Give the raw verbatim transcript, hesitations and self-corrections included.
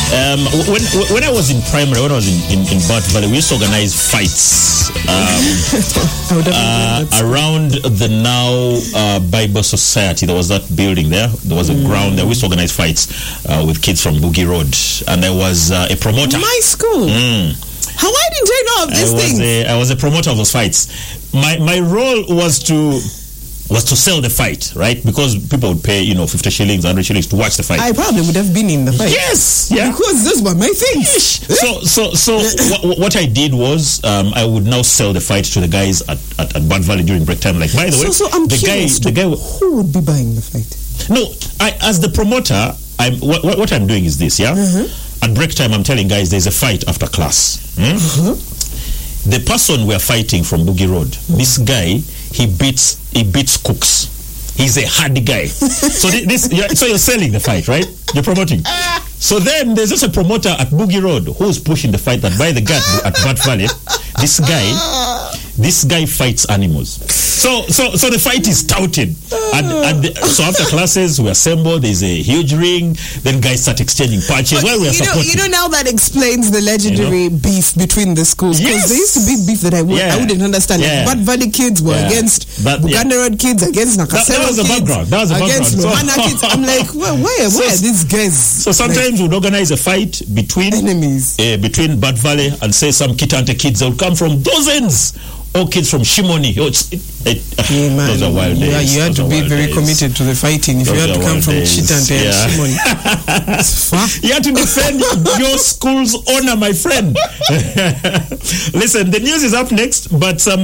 Um, when when I was in primary, when I was in, in, in Bat Valley, we used to organize fights um, uh, around the now uh, Bible Society. There was that building there. There was a mm. ground there. We used to organize fights uh, with kids from Boogie Road. And I was uh, a promoter. My school? Mm. How why didn't I know of these I things? Was a, I was a promoter of those fights. My my role was to... was to sell the fight, right? Because people would pay, you know, fifty shillings, one hundred shillings to watch the fight. I probably would have been in the fight. Yes, yeah. Because those were my things. So, so, so what, what I did was um, I would now sell the fight to the guys at, at, at Bat Valley during break time. Like, by the way, so, so I'm the curious guy, the guy, who would be buying the fight? No, I, as the promoter, I'm what, what I'm doing is this, yeah. Mm-hmm. At break time, I'm telling guys there's a fight after class. Hmm? Mm-hmm. The person we're fighting from Boogie Road, mm-hmm. this guy, he beats he beats cooks. He's a hardy guy. So this, yeah, so you're selling the fight, right? You're promoting. So then there's just a promoter at Boogie Road who's pushing the fight that by the gut at Bat Valley, this guy, this guy fights animals. So so so the fight is touted. And, and the, so after classes, we assemble, there's a huge ring, then guys start exchanging punches while we are you know, supporting. You know, now that explains the legendary you know? beef between the schools. Because Yes. there used to be beef that I, would, Yeah. I wouldn't understand. Yeah. Bat Valley kids were Yeah. against But, Buganda yeah. Road kids, against That, Nakasero that was the kids, background. That was the against background. Lohana kids. I'm like, well, where, where So- are these guys? So sometimes we'd organize a fight between enemies, uh, between Bat Valley and say some Kitante kids. They would come from dozens. All kids from Shimoni. Oh, it's, it, it, yeah, man. Those are wild days. Yeah, you had Those to be very days. committed to the fighting. If Those you had to are come wild from days. Chitante Yeah. and Shimoni, it's far. You had to defend your school's honor, my friend. Listen, the news is up next, but some.